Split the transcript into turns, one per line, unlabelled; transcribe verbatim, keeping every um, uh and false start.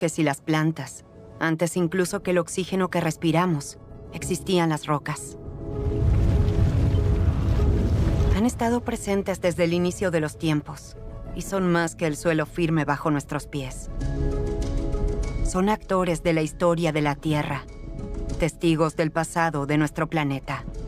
que si las plantas, antes incluso que el oxígeno que respiramos, existían las rocas. Han estado presentes desde el inicio de los tiempos y son más que el suelo firme bajo nuestros pies. Son actores de la historia de la Tierra, testigos del pasado de nuestro planeta.